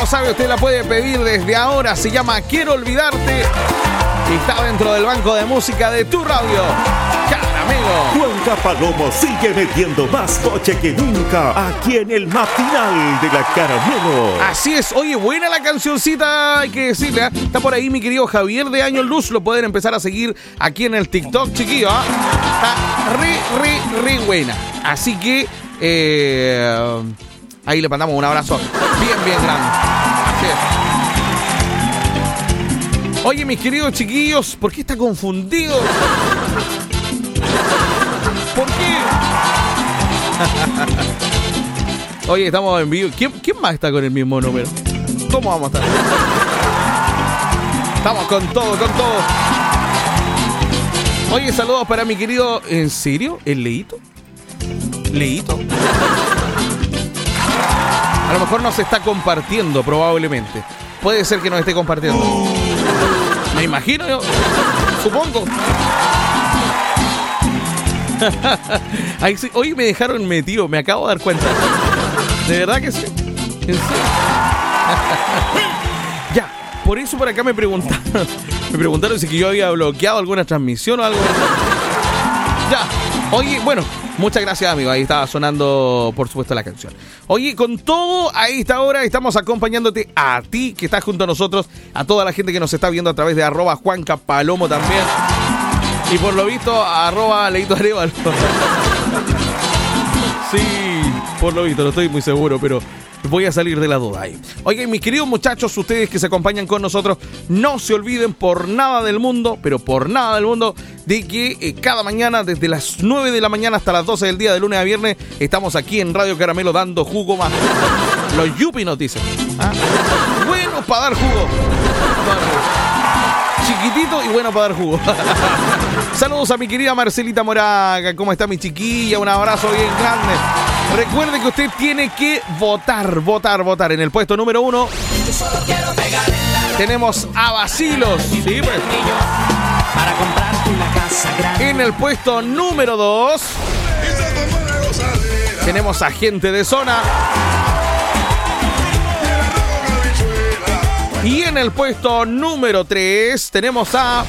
lo sabe, usted la puede pedir desde ahora. Se llama Quiero Olvidarte. Y está dentro del banco de música de tu radio. Caramelo. Juanca Palomo sigue metiendo más coche que nunca aquí en el matinal de la Caramelo. Así es. Oye, buena la cancioncita, hay que decirle. Está por ahí mi querido Javier de Años Luz. Lo pueden empezar a seguir aquí en el TikTok, chiquillo. Está re buena. Así que ahí le mandamos un abrazo bien grande. Así es. Oye, mis queridos chiquillos, ¿por qué está confundido? ¿Por qué? Oye, estamos en vivo. ¿Quién más está con el mismo número? ¿Cómo vamos a estar? Estamos con todo. Oye, saludos para mi querido... ¿En serio? ¿El Leito? ¿Leito? A lo mejor no se está compartiendo, probablemente. Puede ser que nos esté compartiendo. Me imagino yo. Supongo. Ahí sí. Hoy me dejaron metido, me acabo de dar cuenta. ¿De verdad que sí? ¿En serio? Ya, por eso por acá me preguntaron si que yo había bloqueado alguna transmisión o algo. Ya, oye, bueno, muchas gracias, amigo. Ahí estaba sonando, por supuesto, la canción. Oye, con todo, a esta hora estamos acompañándote a ti que estás junto a nosotros, a toda la gente que nos está viendo a través de @JuancaPalomo también. Y por lo visto, @Leito Arevalo. Sí, por lo visto, no estoy muy seguro, pero voy a salir de la duda ahí. Oigan, mis queridos muchachos, ustedes que se acompañan con nosotros, no se olviden por nada del mundo, pero por nada del mundo, de que cada mañana, desde las 9 de la mañana hasta las 12 del día, de lunes a viernes, estamos aquí en Radio Caramelo dando jugo más. Los Yupi nos dicen. Bueno para dar jugo. Chiquitito y bueno para dar jugo. Saludos a mi querida Marcelita Moraga. ¿Cómo está mi chiquilla? Un abrazo bien grande. Recuerde que usted tiene que votar. En el puesto número 1 tenemos a Basilos. Sí, pues. Para comprarte una casa grande. En el puesto número 2 tenemos a Gente de Zona. Y en el puesto número 3 tenemos a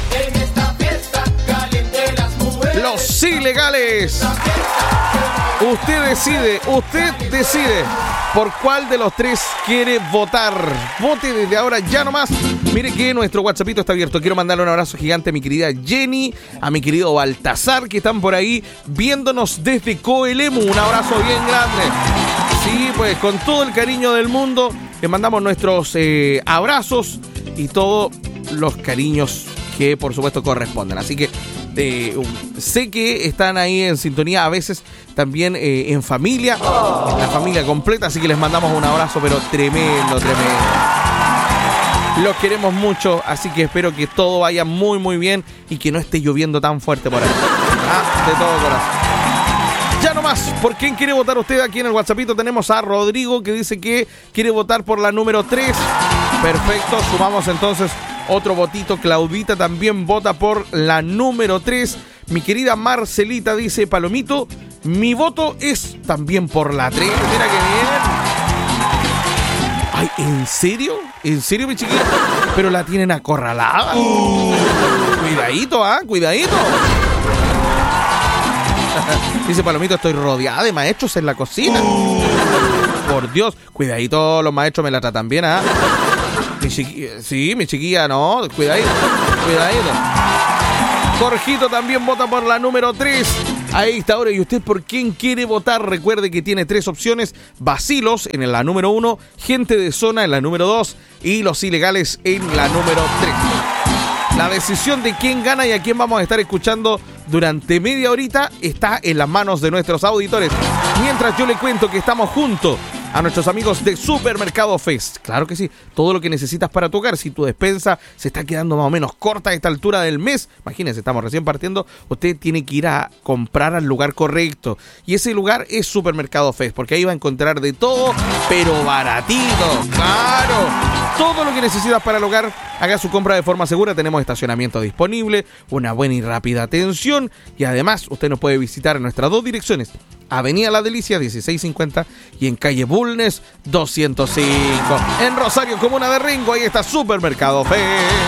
Los Ilegales. Usted decide por cuál de los tres quiere votar. Vote desde ahora ya nomás. Mire que nuestro WhatsAppito está abierto. Quiero mandarle un abrazo gigante a mi querida Jenny, a mi querido Baltasar, que están por ahí viéndonos desde Coelemu. Un abrazo bien grande. Sí, pues con todo el cariño del mundo les mandamos nuestros abrazos y todos los cariños que por supuesto corresponden. Así que sé que están ahí en sintonía a veces también en familia, la familia completa, así que les mandamos un abrazo pero tremendo. Los queremos mucho, así que espero que todo vaya muy bien y que no esté lloviendo tan fuerte por ahí. De todo corazón. Ya nomás, ¿por quién quiere votar usted? Aquí en el WhatsAppito tenemos a Rodrigo que dice que quiere votar por la número 3. Perfecto, sumamos entonces otro votito. Claudita también vota por la número 3. Mi querida Marcelita dice, Palomito, mi voto es también por la 3. Mira que bien. Ay, ¿en serio? ¿En serio, mi chiquilla? Pero la tienen acorralada. Cuidadito, cuidadito. Dice Palomito, estoy rodeada de maestros en la cocina. Por Dios, cuidadito, los maestros me la tratan bien, Sí, mi chiquilla, no, cuidadito. Jorgito también vota por la número 3. Ahí está ahora. ¿Y usted por quién quiere votar? Recuerde que tiene 3 opciones. Basilos en la número 1, Gente de Zona en la número 2 y Los Ilegales en la número 3. La decisión de quién gana y a quién vamos a estar escuchando durante media horita está en las manos de nuestros auditores. Mientras yo le cuento que estamos juntos a nuestros amigos de Supermercado Fest. Claro que sí, todo lo que necesitas para tu hogar. Si tu despensa se está quedando más o menos corta a esta altura del mes, imagínense, estamos recién partiendo, usted tiene que ir a comprar al lugar correcto. Y ese lugar es Supermercado Fest, porque ahí va a encontrar de todo, pero baratito. ¡Claro! Todo lo que necesitas para el hogar, haga su compra de forma segura. Tenemos estacionamiento disponible, una buena y rápida atención. Y además, usted nos puede visitar en nuestras 2 direcciones. Avenida La Delicia 1650 y en calle Bulnes 205. En Rosario, comuna de Ringo, ahí está Supermercado Fe.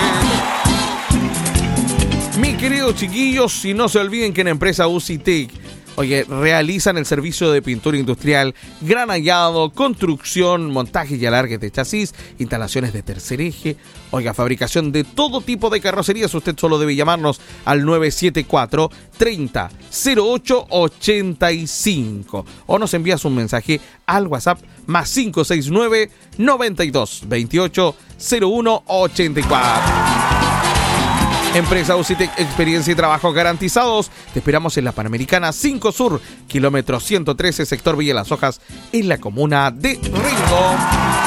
Mis queridos chiquillos, y no se olviden que en empresa UCITEC, oye, realizan el servicio de pintura industrial, granallado, construcción, montaje y alargue de chasis, instalaciones de tercer eje, oiga, fabricación de todo tipo de carrocerías. Usted solo debe llamarnos al 974 30 08 85 o nos envías un mensaje al WhatsApp más 569 92 28 01 84. Empresa UCITEC, experiencia y trabajo garantizados. Te esperamos en la Panamericana 5 Sur, kilómetro 113, sector Villa Las Hojas, en la comuna de Ringo.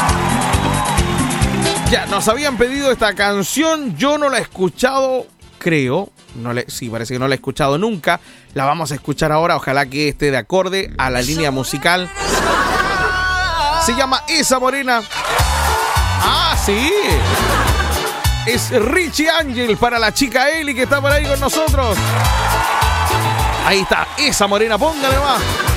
Ya, nos habían pedido esta canción, yo no la he escuchado, creo. Sí, parece que no la he escuchado nunca. La vamos a escuchar ahora, ojalá que esté de acorde a la línea musical. Se llama Esa Morena. Ah, sí. Es Richie Ángel para la chica Eli que está por ahí con nosotros. Ahí está, Esa Morena, póngale más.